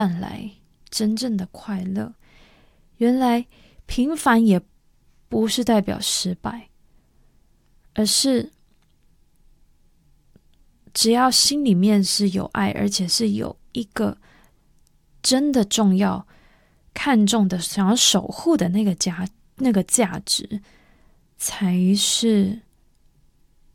换来真正的快乐。原来平凡也不是代表失败，而是只要心里面是有爱，而且是有一个真的重要、看重的、想要守护的那个价值，才是